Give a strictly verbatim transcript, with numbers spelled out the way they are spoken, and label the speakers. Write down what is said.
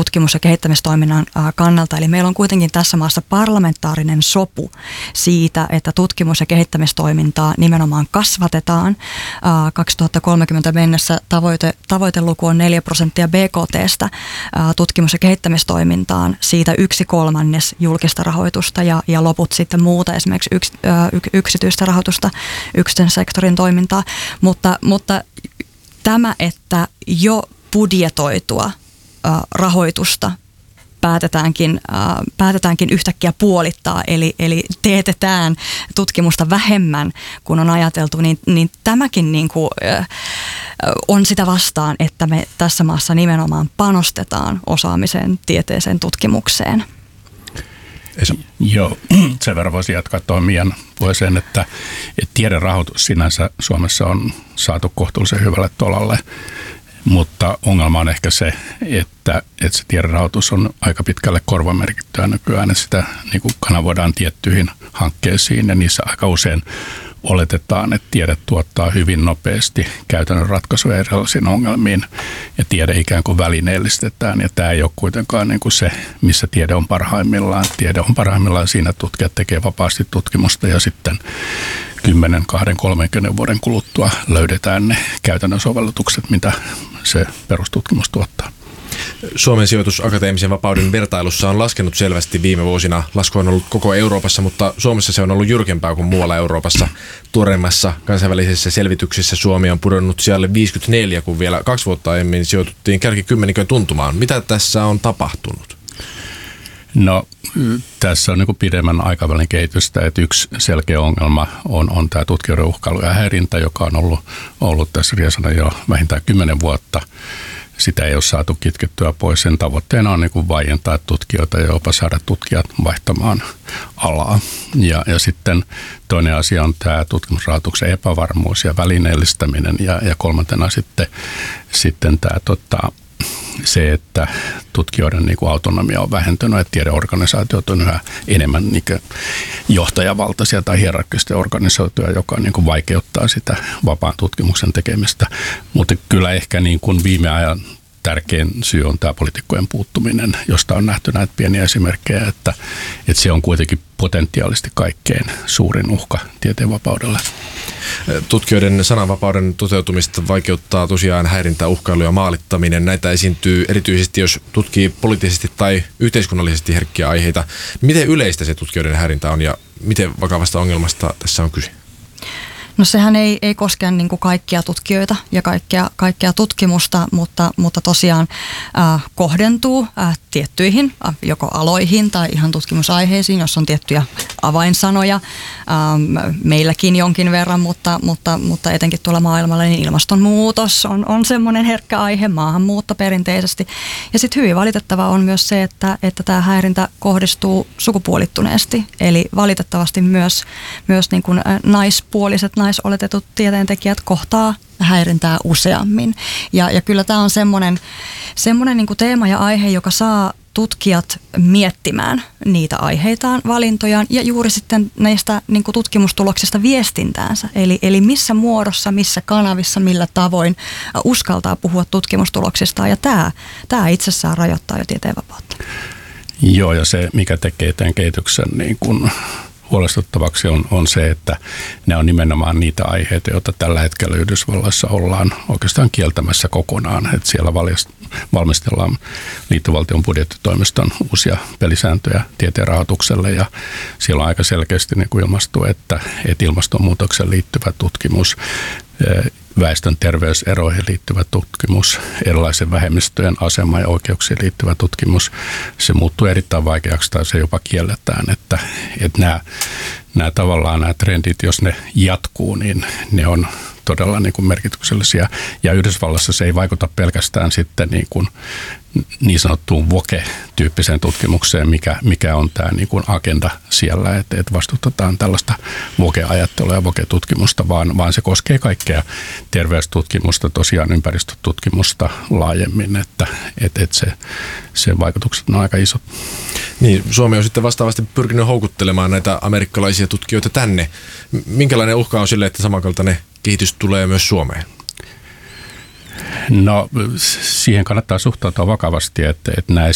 Speaker 1: tutkimus- ja kehittämistoiminnan kannalta. Eli meillä on kuitenkin tässä maassa parlamentaarinen sopu siitä, että tutkimus- ja kehittämistoimintaa nimenomaan kasvatetaan. kaksituhattakolmekymmentä mennessä tavoite, tavoiteluku on neljä prosenttia B K T:stä tutkimus- ja kehittämistoimintaan, siitä yksi kolmannes julkista rahoitusta ja, ja loput sitten muuta, esimerkiksi yks, yksityistä rahoitusta, yksityisen sektorin toimintaa, mutta, mutta tämä, että jo budjetoitua rahoitusta päätetäänkin, päätetäänkin yhtäkkiä puolittaa, eli, eli teetetään tutkimusta vähemmän kuin on ajateltu, niin, niin tämäkin niin kuin, on sitä vastaan, että me tässä maassa nimenomaan panostetaan osaamiseen, tieteeseen, tutkimukseen.
Speaker 2: Joo, sen verran voisi jatkaa tuohon Mian puheeseen, että, että tiederahoitus sinänsä Suomessa on saatu kohtuullisen hyvälle tolalle, mutta ongelma on ehkä se, että, että se tiederahoitus on aika pitkälle korvamerkittyä nykyään, että sitä niin kuin kanavoidaan tiettyihin hankkeisiin ja niissä aika usein oletetaan, että tiede tuottaa hyvin nopeasti käytännön ratkaisuja erilaisiin ongelmiin ja tiede ikään kuin välineellistetään. Ja tämä ei ole kuitenkaan niin kuin se, missä tiede on parhaimmillaan. Tiede on parhaimmillaan siinä, että tutkijat tekee vapaasti tutkimusta ja sitten kymmenen, kaksikymmentä, kolmekymmentä vuoden kuluttua löydetään ne käytännön sovellutukset, mitä se perustutkimus tuottaa.
Speaker 3: Suomen sijoitus akateemisen vapauden vertailussa on laskenut selvästi viime vuosina. Lasku on ollut koko Euroopassa, mutta Suomessa se on ollut jyrkempää kuin muualla Euroopassa. Tuoreimmassa kansainvälisessä selvityksessä Suomi on pudonnut sijalle viisikymmentäneljä, kun vielä kaksi vuotta aiemmin sijoituttiin kärkikymmenikön tuntumaan. Mitä tässä on tapahtunut?
Speaker 2: No tässä on niin kuin pidemmän aikavälin kehitystä, että yksi selkeä ongelma on, on tämä tutkijoiden uhkailu ja häirintä, joka on ollut, ollut tässä riesana jo vähintään kymmenen vuotta. Sitä ei ole saatu kitkettyä pois. Sen tavoitteena on niin kuin vaientaa tutkijoita ja jopa saada tutkijat vaihtamaan alaa. Ja, ja sitten toinen asia on tämä tutkimusrahoituksen epävarmuus ja välineellistäminen ja, ja kolmantena sitten, sitten tämä tota, se, että tutkijoiden niin kuin autonomia on vähentynyt, että tiedeorganisaatiot on yhä enemmän niin kuin johtajavaltaisia tai hierarkkisesti organisoituja, joka niin kuin vaikeuttaa sitä vapaan tutkimuksen tekemistä. Mutta kyllä ehkä niin kuin viime ajan tärkein syy on tämä poliitikkojen puuttuminen, josta on nähty näitä pieniä esimerkkejä, että, että se on kuitenkin potentiaalisesti kaikkein suurin uhka tieteenvapaudelle.
Speaker 3: Tutkijoiden sananvapauden toteutumista vaikeuttaa tosiaan häirintä, uhkailu ja maalittaminen. Näitä esiintyy erityisesti, jos tutkii poliittisesti tai yhteiskunnallisesti herkkiä aiheita. Miten yleistä se tutkijoiden häirintä on ja miten vakavasta ongelmasta tässä on kyse?
Speaker 1: No sehän ei, ei koske niin kuin kaikkia tutkijoita ja kaikkea, kaikkea tutkimusta, mutta, mutta tosiaan äh, kohdentuu äh, tiettyihin äh, joko aloihin tai ihan tutkimusaiheisiin, jos on tiettyjä avainsanoja. Ähm, meilläkin jonkin verran, mutta, mutta, mutta etenkin tuolla maailmalla niin ilmastonmuutos on, on semmoinen herkkä aihe, maahanmuutto perinteisesti. Ja sitten hyvin valitettava on myös se, että, että tämä häirintä kohdistuu sukupuolittuneesti, eli valitettavasti myös, myös niin kuin naispuoliset naisoletetut tieteentekijät kohtaa häirintää useammin. Ja, ja kyllä tämä on semmoinen, semmoinen niin kuin teema ja aihe, joka saa tutkijat miettimään niitä aiheitaan, valintojaan ja juuri sitten näistä niin kuin tutkimustuloksista viestintäänsä. Eli, eli missä muodossa, missä kanavissa, millä tavoin uskaltaa puhua tutkimustuloksistaan. Ja tämä, tämä itsessään rajoittaa jo tieteenvapautta.
Speaker 2: Joo, ja se mikä tekee tämän kehityksen niin kuin huolestuttavaksi on, on se, että ne on nimenomaan niitä aiheita, joita tällä hetkellä Yhdysvalloissa ollaan oikeastaan kieltämässä kokonaan. Että siellä valmistellaan liittovaltion budjettitoimiston uusia pelisääntöjä tieteen rahoitukselle ja siellä on aika selkeästi niin kuin ilmastu, että, että ilmastonmuutokseen liittyvä tutkimus, väestön terveyseroihin liittyvä tutkimus, erilaisen vähemmistöjen asemaan ja oikeuksiin liittyvä tutkimus, se muuttuu erittäin vaikeaksi tai se jopa kielletään, että, että nämä, nämä tavallaan nämä trendit, jos ne jatkuu, niin ne on todella niin kuin merkityksellisiä ja Yhdysvallassa se ei vaikuta pelkästään sitten niin kuin niin sanottuun voke-tyyppiseen tutkimukseen, mikä, mikä on tämä niin kuin agenda siellä, että, että vastustetaan tällaista voke-ajattelua ja voke-tutkimusta, vaan, vaan se koskee kaikkea terveystutkimusta, tosiaan ympäristötutkimusta laajemmin, että, että, että se, se vaikutukset on aika isot.
Speaker 3: Niin, Suomi on sitten vastaavasti pyrkinyt houkuttelemaan näitä amerikkalaisia tutkijoita tänne. Minkälainen uhka on sille, että samankaltainen kehitys tulee myös Suomeen?
Speaker 2: No siihen kannattaa suhtautua vakavasti, että, että näissä